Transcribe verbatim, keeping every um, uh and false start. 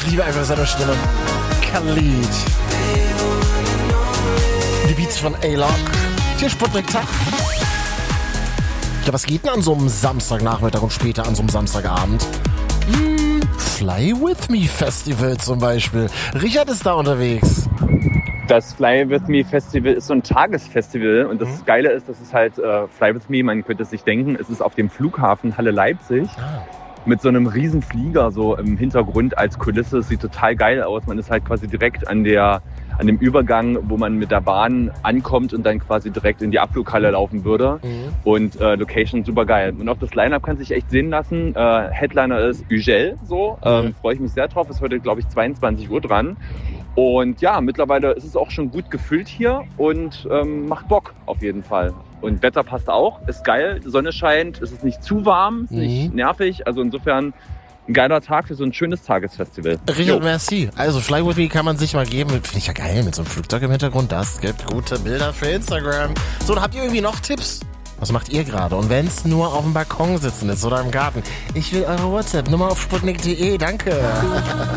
liebe einfach seine Stimme. Khalid. Die Beats von A-Lock. Hier Sputnik-Tag. Ja, was geht denn an so einem Samstagnachmittag und später an so einem Samstagabend? Hm, Fly With Me Festival zum Beispiel. Richard ist da unterwegs. Das Fly With Me Festival ist so ein Tagesfestival und das mhm. Geile ist, dass es halt äh, Fly With Me, man könnte es sich denken, es ist auf dem Flughafen Halle-Leipzig. Ah. Mit so einem riesen Flieger so im Hintergrund als Kulisse. Es sieht total geil aus. Man ist halt quasi direkt an der, an dem Übergang, wo man mit der Bahn ankommt und dann quasi direkt in die Abflughalle laufen würde. Mhm. Und äh, Location super geil. Und auch das Line-Up kann sich echt sehen lassen. Äh, Headliner ist Ugel, so. Ähm, mhm. Freue ich mich sehr drauf. Ist heute, glaube ich, zweiundzwanzig Uhr dran. Und ja, mittlerweile ist es auch schon gut gefüllt hier und ähm, macht Bock auf jeden Fall. Und Wetter passt auch, ist geil, die Sonne scheint, es ist nicht zu warm, ist mhm. nicht nervig. Also insofern ein geiler Tag für so ein schönes Tagesfestival. Richard, merci. Also Fly With Me kann man sich mal geben. Finde ich ja geil, mit so einem Flugzeug im Hintergrund. Das gibt gute Bilder für Instagram. So, und habt ihr irgendwie noch Tipps? Was macht ihr gerade? Und wenn es nur auf dem Balkon sitzen ist oder im Garten. Ich will eure WhatsApp-Nummer auf sputnik punkt de. Danke.